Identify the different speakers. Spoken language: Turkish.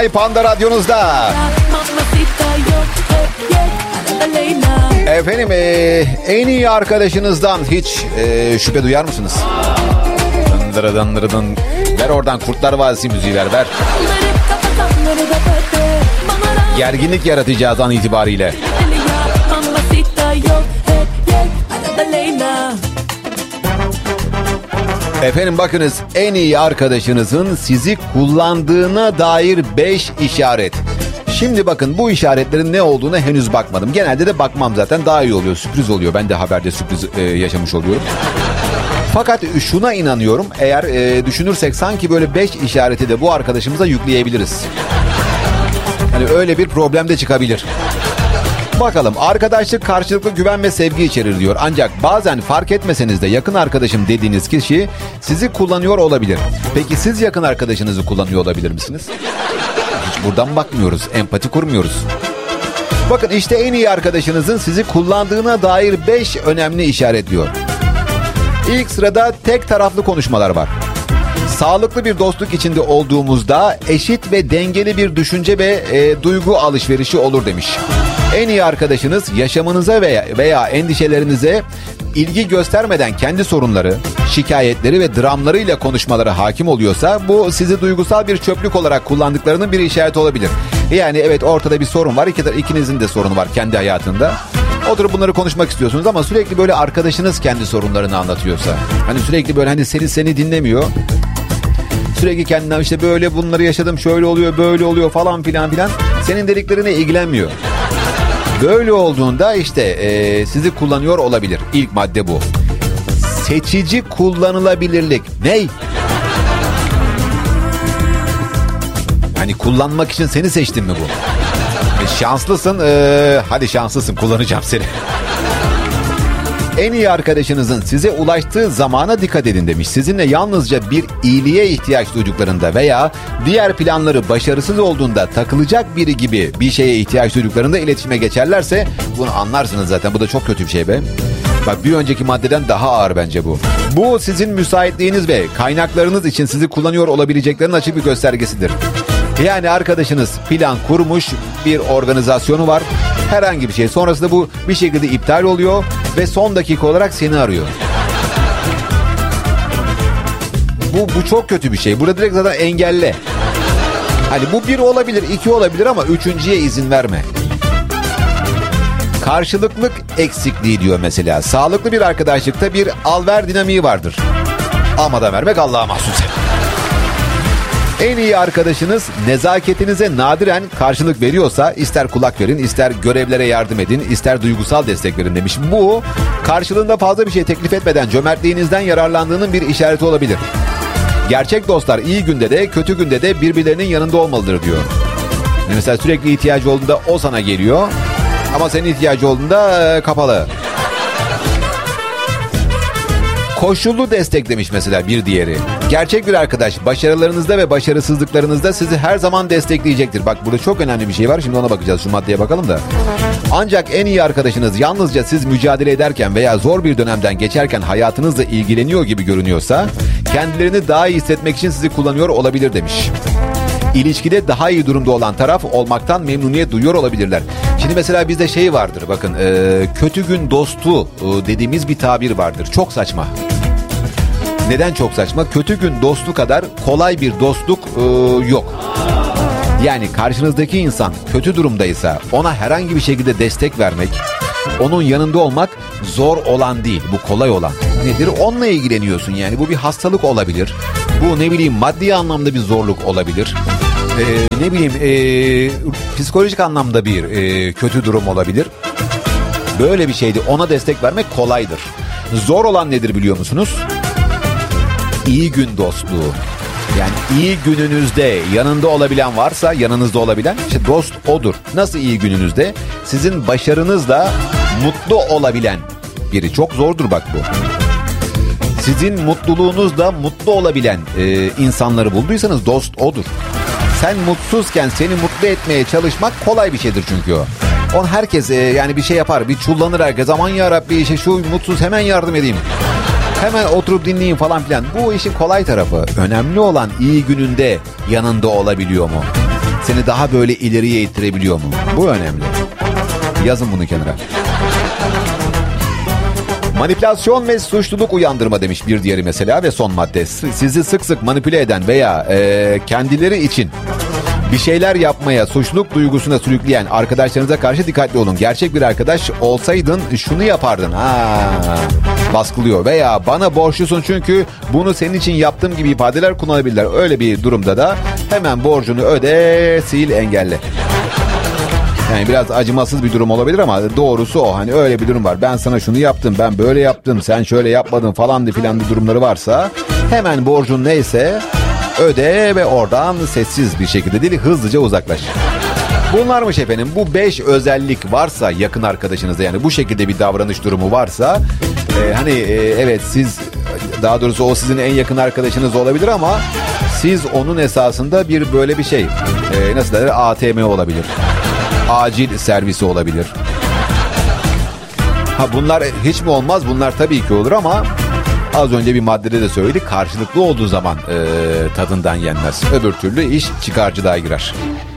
Speaker 1: Panda Radyonuzda. Efendim en iyi arkadaşınızdan hiç şüphe duyar mısınız? Dındırı dındırı dın. Ver oradan Kurtlar Vadisi müziği ver. Gerginlik yaratacağız an itibariyle. Efendim bakınız, en iyi arkadaşınızın sizi kullandığına dair 5 işaret. Şimdi bakın, bu işaretlerin ne olduğuna henüz bakmadım. Genelde de bakmam zaten, daha iyi oluyor, sürpriz oluyor. Ben de haberde sürpriz yaşamış oluyorum. Fakat şuna inanıyorum, eğer düşünürsek sanki böyle 5 işareti de bu arkadaşımıza yükleyebiliriz. Hani öyle bir problem de çıkabilir. Bakalım, arkadaşlık karşılıklı güven ve sevgi içerir diyor. Ancak bazen fark etmeseniz de yakın arkadaşım dediğiniz kişi sizi kullanıyor olabilir. Peki siz yakın arkadaşınızı kullanıyor olabilir misiniz? Hiç buradan bakmıyoruz, empati kurmuyoruz. Bakın işte en iyi arkadaşınızın sizi kullandığına dair 5 önemli işaret diyor. İlk sırada tek taraflı konuşmalar var. Sağlıklı bir dostluk içinde olduğumuzda eşit ve dengeli bir düşünce ve duygu alışverişi olur demiş. En iyi arkadaşınız yaşamınıza veya endişelerinize ilgi göstermeden kendi sorunları, şikayetleri ve dramlarıyla konuşmalara hakim oluyorsa bu sizi duygusal bir çöplük olarak kullandıklarının bir işareti olabilir. Yani evet, ortada bir sorun var, ikinizin de sorunu var kendi hayatında. Oturup bunları konuşmak istiyorsunuz ama sürekli böyle arkadaşınız kendi sorunlarını anlatıyorsa, hani sürekli böyle hani seni dinlemiyor. Sürekli kendinden işte böyle bunları yaşadım, şöyle oluyor, böyle oluyor falan filan. Senin dediklerine ilgilenmiyor. Böyle olduğunda işte sizi kullanıyor olabilir. İlk madde bu. Seçici kullanılabilirlik. Ney? Hani kullanmak için seni seçtim mi bu? Şanslısın. Hadi şanslısın, kullanacağım seni. En iyi arkadaşınızın size ulaştığı zamana dikkat edin demiş. Sizinle yalnızca bir iyiliğe ihtiyaç duyduklarında veya diğer planları başarısız olduğunda takılacak biri gibi bir şeye ihtiyaç duyduklarında iletişime geçerlerse bunu anlarsınız zaten. Bu da çok kötü bir şey be. Bak, bir önceki maddeden daha ağır bence bu. Bu sizin müsaitliğiniz ve kaynaklarınız için sizi kullanıyor olabileceklerinin açık bir göstergesidir. Yani arkadaşınız plan kurmuş, bir organizasyonu var. Herhangi bir şey. Sonrasında bu bir şekilde iptal oluyor ve son dakika olarak seni arıyor. Bu çok kötü bir şey. Burada direkt zaten engelle. Hani bu 1 olabilir, 2 olabilir ama 3.'ye izin verme. Karşılıklık eksikliği diyor mesela. Sağlıklı bir arkadaşlıkta bir al-ver dinamiği vardır. Almadan vermek Allah'a mahsus. En iyi arkadaşınız nezaketinize nadiren karşılık veriyorsa ister kulak verin, ister görevlere yardım edin, ister duygusal destek verin demiş. Bu karşılığında fazla bir şey teklif etmeden cömertliğinizden yararlandığının bir işareti olabilir. Gerçek dostlar iyi günde de kötü günde de birbirlerinin yanında olmalıdır diyor. Mesela sürekli ihtiyacı olduğunda o sana geliyor ama senin ihtiyacı olduğunda kapalı. Koşullu destek demiş mesela bir diğeri. Gerçek bir arkadaş başarılarınızda ve başarısızlıklarınızda sizi her zaman destekleyecektir. Bak, burada çok önemli bir şey var. Şimdi ona bakacağız. Şu maddeye bakalım da. Ancak en iyi arkadaşınız yalnızca siz mücadele ederken veya zor bir dönemden geçerken hayatınızla ilgileniyor gibi görünüyorsa kendilerini daha iyi hissetmek için sizi kullanıyor olabilir demiş. İlişkide daha iyi durumda olan taraf olmaktan memnuniyet duyuyor olabilirler. Şimdi mesela bizde şey vardır, bakın kötü gün dostu dediğimiz bir tabir vardır. Çok saçma. Neden çok saçma? Kötü gün dostu kadar kolay bir dostluk yok. Yani karşınızdaki insan kötü durumdaysa ona herhangi bir şekilde destek vermek, onun yanında olmak zor olan değil, bu kolay olan. Nedir? Onunla ilgileniyorsun yani. Bu bir hastalık olabilir. Bu ne bileyim maddi anlamda bir zorluk olabilir. Ne bileyim psikolojik anlamda bir kötü durum olabilir. Böyle bir şeydi. Ona destek vermek kolaydır. Zor olan nedir biliyor musunuz? İyi gün dostluğu. Yani iyi gününüzde yanında olabilen varsa, yanınızda olabilen, işte dost odur. Nasıl iyi gününüzde? Sizin başarınızla mutlu olabilen biri. Çok zordur bak bu. Sizin mutluluğunuzda mutlu olabilen insanları bulduysanız dost odur. Sen mutsuzken seni mutlu etmeye çalışmak kolay bir şeydir çünkü o. On herkes yani bir şey yapar, bir çullanır herkes. Aman yarabbi işte şu mutsuz, hemen yardım edeyim. Hemen oturup dinleyeyim falan filan. Bu işin kolay tarafı. Önemli olan iyi gününde yanında olabiliyor mu? seni daha böyle ileriye ittirebiliyor mu? Bu önemli. Yazın bunu kenara. Manipülasyon ve suçluluk uyandırma demiş bir diğeri mesela ve son madde. Sizi sık sık manipüle eden veya kendileri için bir şeyler yapmaya, suçluluk duygusuna sürükleyen arkadaşlarınıza karşı dikkatli olun. Gerçek bir arkadaş olsaydın şunu yapardın. Baskılıyor veya bana borçlusun çünkü bunu senin için yaptığım gibi ifadeler kullanabilirler. Öyle bir durumda da hemen borcunu öde, sil, engelle. Yani biraz acımasız bir durum olabilir ama doğrusu o. Hani öyle bir durum var. Ben sana şunu yaptım, ben böyle yaptım, sen şöyle yapmadın falan filan bir durumları varsa hemen borcun neyse öde ve oradan sessiz bir şekilde değil hızlıca uzaklaş. Bunlarmış efendim. Bu 5 özellik varsa yakın arkadaşınızda, yani bu şekilde bir davranış durumu varsa evet siz, daha doğrusu o sizin en yakın arkadaşınız olabilir ama siz onun esasında bir böyle bir şey nasıl derler, ATM olabilir. Acil servisi olabilir. Bunlar hiç mi olmaz? Bunlar tabii ki olur ama az önce bir maddede de söyledik. Karşılıklı olduğu zaman tadından yenmez. Öbür türlü iş çıkarcılığa girer.